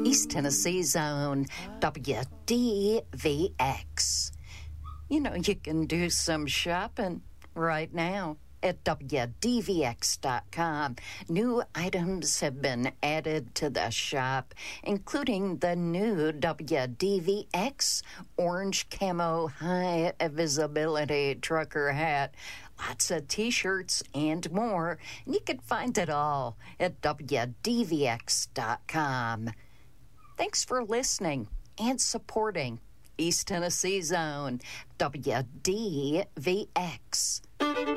East Tennessee's own WDVX. You know, you can do some shopping right now at WDVX.com. New items have been added to the shop, including the new WDVX orange camo high visibility trucker hat, lots of t-shirts, and more. And you can find it all at WDVX.com. Thanks for listening and supporting East Tennessee's own WDVX.